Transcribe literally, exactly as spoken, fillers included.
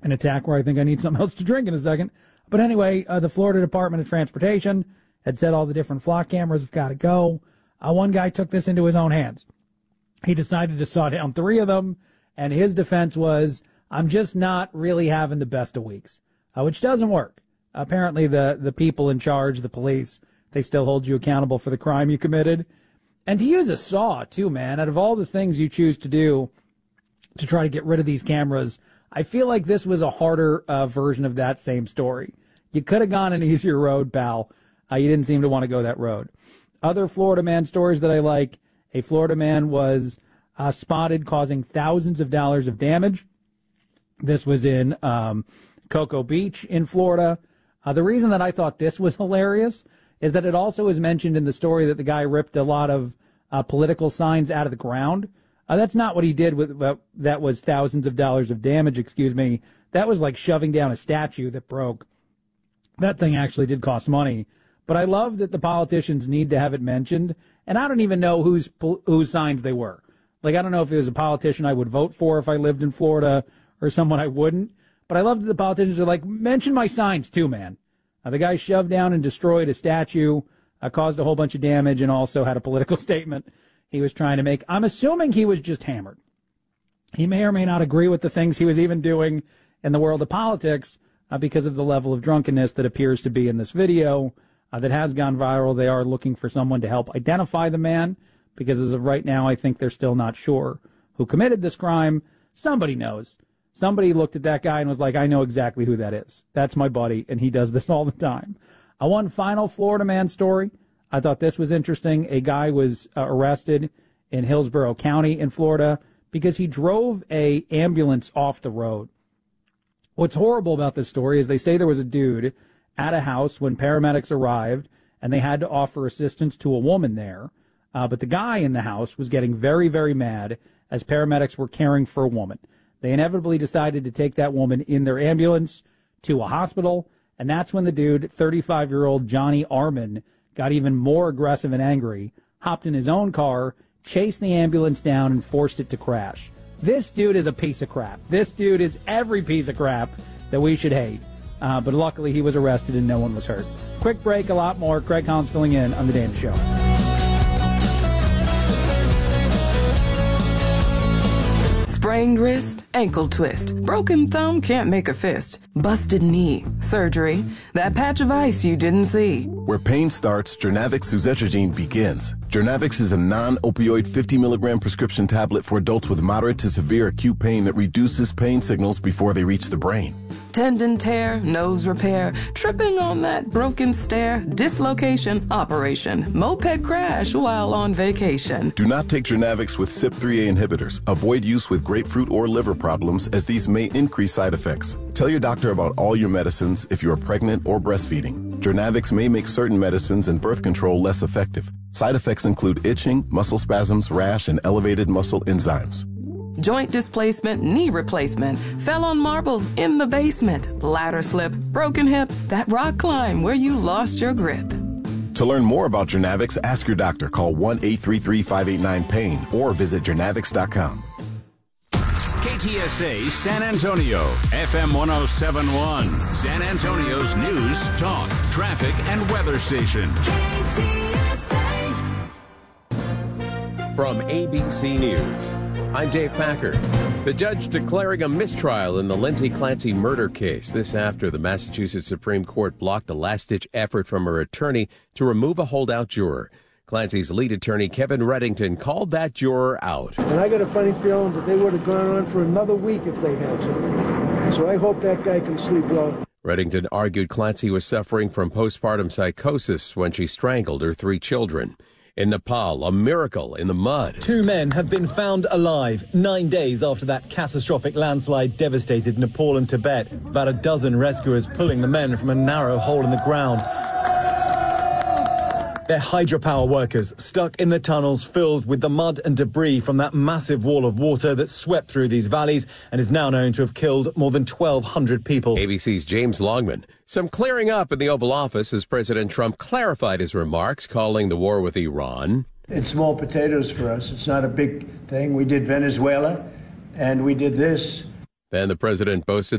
an attack where I think I need something else to drink in a second. But anyway, uh, the Florida Department of Transportation had said all the different flock cameras have got to go. Uh, one guy took this into his own hands. He decided to saw down three of them, and his defense was, I'm just not really having the best of weeks, uh, which doesn't work. Apparently, the, the people in charge, the police, they still hold you accountable for the crime you committed. And to use a saw, too, man, out of all the things you choose to do to try to get rid of these cameras, I feel like this was a harder uh, version of that same story. You could have gone an easier road, pal. Uh, you didn't seem to want to go that road. Other Florida man stories that I like, a Florida man was uh, spotted causing thousands of dollars of damage. This was in um, Cocoa Beach in Florida. Uh, the reason that I thought this was hilarious is that it also is mentioned in the story that the guy ripped a lot of uh, political signs out of the ground. Uh, that's not what he did with uh, that was thousands of dollars of damage, excuse me. That was like shoving down a statue that broke. That thing actually did cost money. But I love that the politicians need to have it mentioned, and I don't even know whose whose signs they were. Like, I don't know if it was a politician I would vote for if I lived in Florida or someone I wouldn't. But I love that the politicians are like, mention my signs too, man. Uh, the guy shoved down and destroyed a statue, uh, caused a whole bunch of damage, and also had a political statement he was trying to make. I'm assuming he was just hammered. He may or may not agree with the things he was even doing in the world of politics uh, because of the level of drunkenness that appears to be in this video uh, that has gone viral. They are looking for someone to help identify the man because as of right now, I think they're still not sure who committed this crime. Somebody knows. Somebody looked at that guy and was like, I know exactly who that is. That's my buddy, and he does this all the time. Uh, one final Florida man story. I thought this was interesting. A guy was uh, arrested in Hillsborough County in Florida because he drove a ambulance off the road. What's horrible about this story is they say there was a dude at a house when paramedics arrived, and they had to offer assistance to a woman there. Uh, but the guy in the house was getting very, very mad as paramedics were caring for a woman. They inevitably decided to take that woman in their ambulance to a hospital, and that's when the dude, thirty-five-year-old Johnny Armin, got even more aggressive and angry, hopped in his own car, chased the ambulance down, and forced it to crash. This dude is a piece of crap. This dude is every piece of crap that we should hate. Uh, but luckily, he was arrested and no one was hurt. Quick break, a lot more. Craig Collins filling in on The Dana Show. Sprained wrist, ankle twist, broken thumb, can't make a fist, busted knee, surgery, that patch of ice you didn't see. Where pain starts, Journavx suzetrigine begins. Journavx is a non-opioid fifty milligram prescription tablet for adults with moderate to severe acute pain that reduces pain signals before they reach the brain. Tendon tear, nose repair, tripping on that broken stair, dislocation, operation, moped crash while on vacation. Do not take Journavx with C Y P three A inhibitors. Avoid use with grapefruit or liver problems as these may increase side effects. Tell your doctor about all your medicines if you are pregnant or breastfeeding. Journavx may make certain medicines and birth control less effective. Side effects include itching, muscle spasms, rash, and elevated muscle enzymes. Joint displacement, knee replacement, fell on marbles in the basement, ladder slip, broken hip, that rock climb where you lost your grip. To learn more about Journavx, ask your doctor. Call one eight three three, five eight nine, pain or visit journavx dot com. K T S A San Antonio, F M one oh seven point one, San Antonio's news, talk, traffic, and weather station. K T S A. From A B C News, I'm Dave Packer. The judge declaring a mistrial in the Lindsay Clancy murder case. This after the Massachusetts Supreme Court blocked a last-ditch effort from her attorney to remove a holdout juror. Clancy's lead attorney, Kevin Reddington, called that juror out. And I got a funny feeling that they would have gone on for another week if they had to. So I hope that guy can sleep well. Reddington argued Clancy was suffering from postpartum psychosis when she strangled her three children. In Nepal, a miracle in the mud. Two men have been found alive nine days after that catastrophic landslide devastated Nepal and Tibet. About a dozen rescuers pulling the men from a narrow hole in the ground. They're hydropower workers stuck in the tunnels filled with the mud and debris from that massive wall of water that swept through these valleys and is now known to have killed more than twelve hundred people. A B C's James Longman. Some clearing up in the Oval Office as President Trump clarified his remarks, calling the war with Iran. It's small potatoes for us. It's not a big thing. We did Venezuela, and we did this. Then the president boasted